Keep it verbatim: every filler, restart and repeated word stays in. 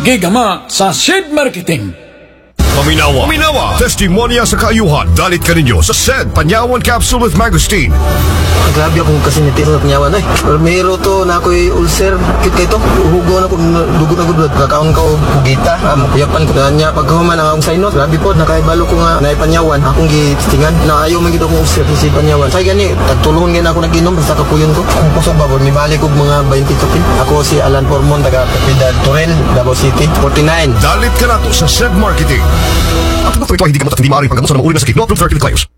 gigama sa Seed Marketing. Paminawa. Paminawa. Testimonya sa kaayuhan. Dalit ka ninyo sa S E D Panyawan Capsule with Mangosteen. Grabe akong kasiniti sa panyawan ay. Pero to na ako'y ulcer. Kit kay to. Uhugo na ko. Dugo na ko. Kakaon ka o hugita. Um, kuyapan ko na niya. Pagkahuman ang akong sinus. Grabe po. Nakaibalo ko nga na panyawan. Akong gitistingan. Na ayaw man gito akong ulcer si panyawan. Say gani. Tagtulungan nga na ako naginom. Basta kapuyon ko. Ang kusog ba. Ni balik ko mga twenty to pin. Ako si Alan Formon. Taga Pepidad Torel. Davao City. forty-nine. Dalit ka na to sa S E D Marketing. At ito ito ay hindi ka matat hindi maaaring panggamot sa mga uri na sakit. No approved therapeutic claims.